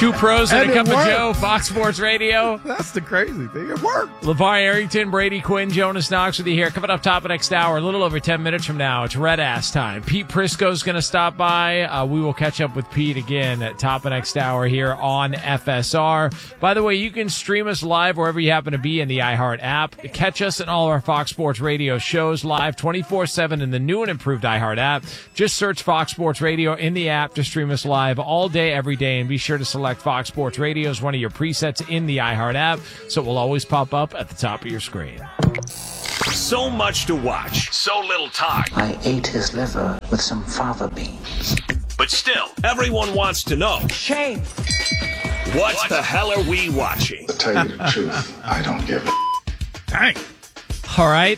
Two pros and a cup of worked. Joe, Fox Sports Radio. That's the crazy thing. It worked. LeVar Arrington, Brady Quinn, Jonas Knox with you here. Coming up top of next hour, a little over 10 minutes from now, it's Red Ass time. Pete Prisco's going to stop by. We will catch up with Pete again at top of next hour here on FSR. By the way, you can stream us live wherever you happen to be in the iHeart app. Catch us in all our Fox Sports Radio shows live 24/7 in the new and improved iHeart app. Just search Fox Sports Radio in the app to stream us live all day, every day, and be sure to select Fox Sports Radio as one of your presets in the iHeart app, so it will always pop up at the top of your screen. So much to watch, so little time. I ate his liver with some fava beans. But still, everyone wants to know. Shame. What the hell are we watching? To tell you the truth, I don't give a Dang. All right.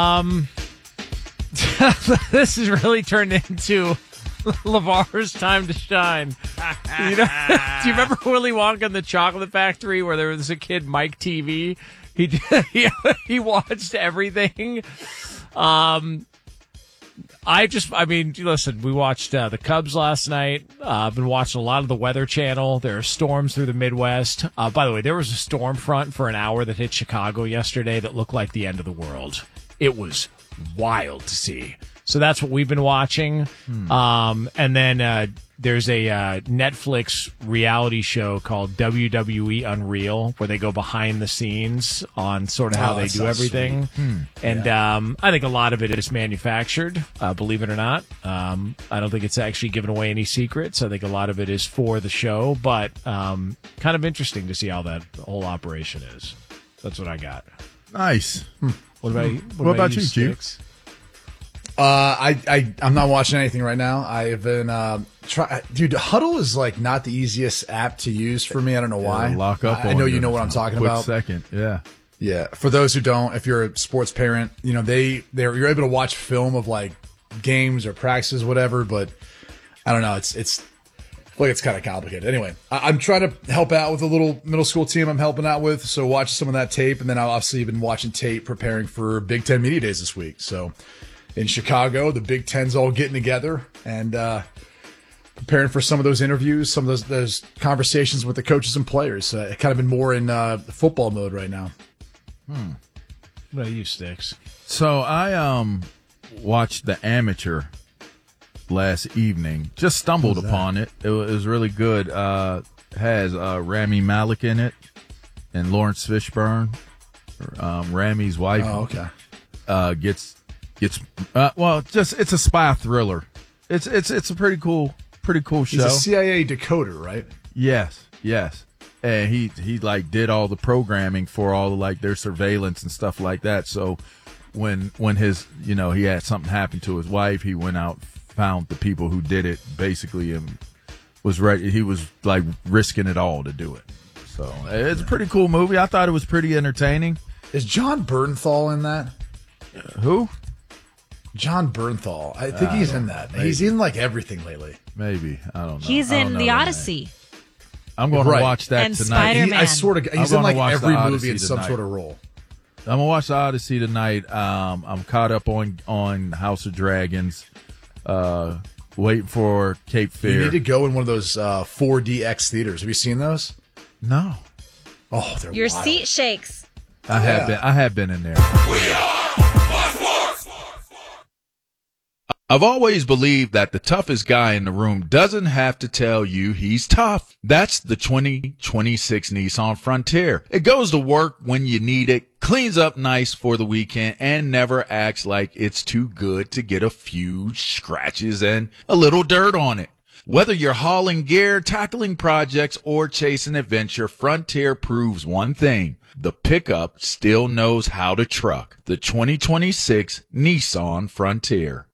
This has really turned into LeVar's time to shine. You know, do you remember Willy Wonka and the Chocolate Factory where there was a kid, Mike TV? He watched everything. Listen, we watched the Cubs last night. I've been watching a lot of the Weather Channel. There are storms through the Midwest. By the way, there was a storm front for an hour that hit Chicago yesterday that looked like the end of the world. It was wild to see. So that's what we've been watching. And then there's a Netflix reality show called WWE Unreal where they go behind the scenes on sort of how they do everything. And I think a lot of it is manufactured, believe it or not. I don't think it's actually giving away any secrets. I think a lot of it is for the show, but kind of interesting to see how that whole operation is. That's what I got. Nice. What about you? What about you, Q? Sticks? I'm not watching anything right now. I've been dude, Huddle is like not the easiest app to use for me. I don't know why. Lock up. I know you know what I'm talking quick about. Second, yeah. Yeah. For those who don't, if you're a sports parent, you know you're able to watch film of like games or practices, whatever. But I don't know. It's kind of complicated. Anyway, I'm trying to help out with a little middle school team I'm helping out with. So watch some of that tape, and then I've obviously been watching tape preparing for Big Ten Media Days this week. So. In Chicago, the Big Ten's all getting together and preparing for some of those interviews, some of those conversations with the coaches and players. Kind of been more in football mode right now. What about you, Sticks? So I watched The Amateur last evening. Just stumbled upon it. It was really good. Has Rami Malek in it and Lawrence Fishburne. Rami's wife. Oh, okay. It's a spy thriller. It's a pretty cool show. He's a CIA decoder, right? Yes. And he like did all the programming for all the, like their surveillance and stuff like that. So when his he had something happen to his wife, he went out, found the people who did it basically, and was ready. He was like risking it all to do it. So it's a pretty cool movie. I thought it was pretty entertaining. Is John Bernthal in that? Who? John Bernthal. I think he's in that. Maybe. He's in like everything lately. Maybe. I don't know. He's in The Odyssey. I'm going to watch that and tonight. Spider-Man. He's in like every movie in some sort of role. I'm going to watch The Odyssey tonight. I'm caught up on House of Dragons. Waiting for Cape Fear. You need to go in one of those 4DX theaters. Have you seen those? No. Oh, they're Your wild. seat shakes. I have been in there. I've always believed that the toughest guy in the room doesn't have to tell you he's tough. That's the 2026 Nissan Frontier. It goes to work when you need it, cleans up nice for the weekend, and never acts like it's too good to get a few scratches and a little dirt on it. Whether you're hauling gear, tackling projects, or chasing adventure, Frontier proves one thing. The pickup still knows how to truck. The 2026 Nissan Frontier.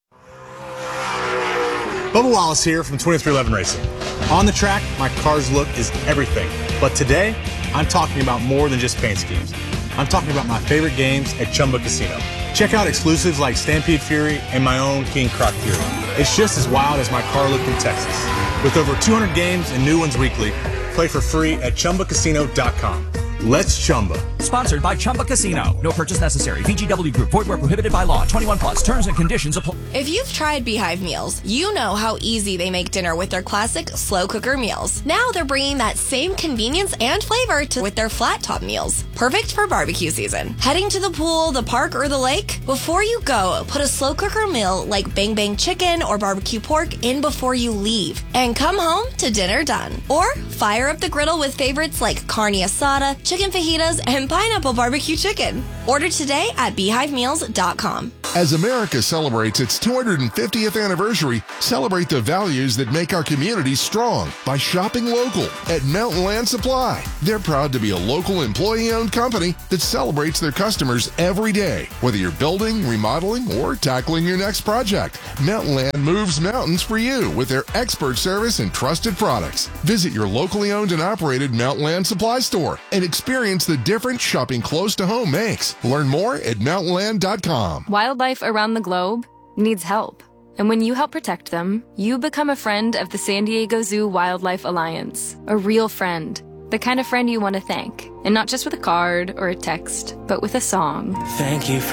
Bubba Wallace here from 2311 Racing. On the track, my car's look is everything. But today, I'm talking about more than just paint schemes. I'm talking about my favorite games at Chumba Casino. Check out exclusives like Stampede Fury and my own King Croc Fury. It's just as wild as my car looked in Texas. With over 200 games and new ones weekly, play for free at ChumbaCasino.com. Let's Chumba. Sponsored by Chumba Casino. No purchase necessary. VGW Group. Void where prohibited by law. 21 plus. Terms and conditions apply. If you've tried Beehive meals, you know how easy they make dinner with their classic slow cooker meals. Now they're bringing that same convenience and flavor with their flat top meals. Perfect for barbecue season. Heading to the pool, the park, or the lake? Before you go, put a slow cooker meal like Bang Bang chicken or barbecue pork in before you leave. And come home to dinner done. Or fire up the griddle with favorites like carne asada, chicken fajitas, and pineapple barbecue chicken. Order today at beehivemeals.com. As America celebrates its 250th anniversary, celebrate the values that make our communities strong by shopping local at Mountain Land Supply. They're proud to be a local employee-owned company that celebrates their customers every day. Whether you're building, remodeling, or tackling your next project, Mountain Land moves mountains for you with their expert service and trusted products. Visit your locally owned and operated Mountain Land Supply store and experience the difference shopping close to home makes. Learn more at mountainland.com. Wildlife around the globe needs help. And when you help protect them, you become a friend of the San Diego Zoo Wildlife Alliance. A real friend. The kind of friend you want to thank. And not just with a card or a text, but with a song. Thank you for